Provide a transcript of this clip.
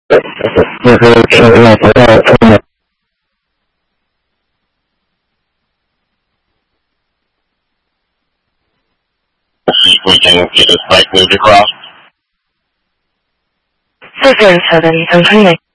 就是要得到他们。See if we can get this bike moved across. 4人车的里程距离。